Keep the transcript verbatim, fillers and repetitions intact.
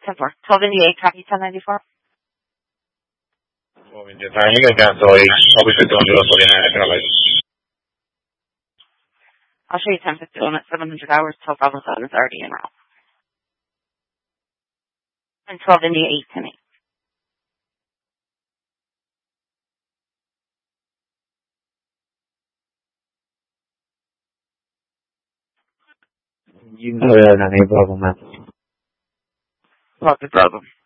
ten four. twelve India eight, copy ten ninety-four. twelve India, time, you can cancel eight. I'll be fifty-one to the forty-nine. I'll show you ten fifty-one at seven hundred hours. twelve Bravo seven is already in route. And twelve India eight, ten eight. You know that, not any problem, man. Lots of problem.